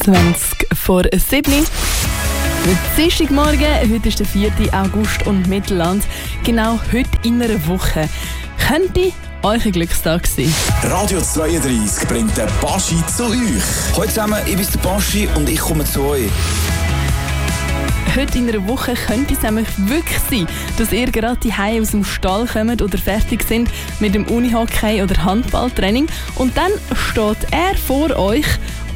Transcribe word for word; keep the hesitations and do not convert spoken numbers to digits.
zwanzig vor sieben. Dienstagmorgen, heute ist der vierte August und Mittelland. Genau heute in einer Woche könnte euer Glückstag sein. Radio zweiunddreißig bringt den Baschi zu euch. Hallo zusammen, ich bin der Baschi und ich komme zu euch. Heute in einer Woche könnte es nämlich wirklich sein, dass ihr gerade die Hause aus dem Stall kommt oder fertig sind mit dem Unihockey oder Handballtraining und dann steht er vor euch